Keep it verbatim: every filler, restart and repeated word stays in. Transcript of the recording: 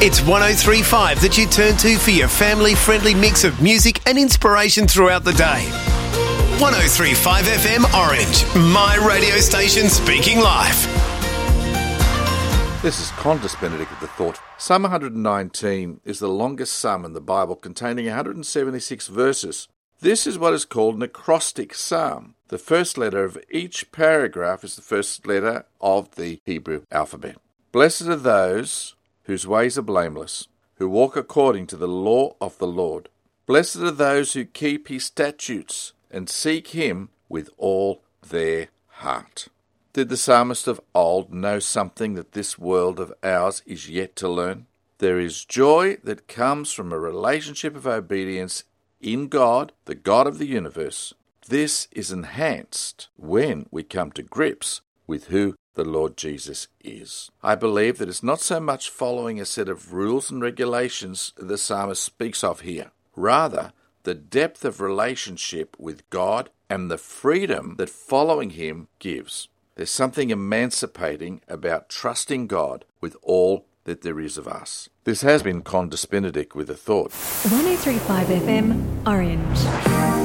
It's one oh three point five that you turn to for your family-friendly mix of music and inspiration throughout the day. one oh three point five F M Orange, my radio station speaking live. This is Qantas Benedict with the thought. Psalm one nineteen is the longest psalm in the Bible, containing one hundred seventy-six verses. This is what is called an acrostic psalm. The first letter of each paragraph is the first letter of the Hebrew alphabet. Blessed are those whose ways are blameless, who walk according to the law of the Lord. Blessed are those who keep his statutes and seek him with all their heart. Did the psalmist of old know something that this world of ours is yet to learn? There is joy that comes from a relationship of obedience in God, the God of the universe. This is enhanced when we come to grips with who the Lord Jesus is. I believe that it's not so much following a set of rules and regulations the psalmist speaks of here. Rather, the depth of relationship with God and the freedom that following him gives. There's something emancipating about trusting God with all that there is of us. This has been Qantas Benedict with a thought. one oh three point five F M Orange.